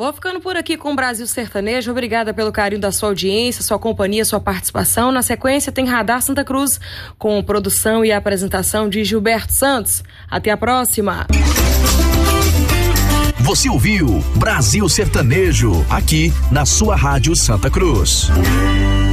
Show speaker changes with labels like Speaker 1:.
Speaker 1: Vou ficando por aqui com o Brasil Sertanejo. Obrigada pelo carinho da sua audiência, sua companhia, sua participação. Na sequência tem Radar Santa Cruz, com produção e apresentação de Gilberto Santos. Até a próxima.
Speaker 2: Você ouviu Brasil Sertanejo, aqui na sua Rádio Santa Cruz.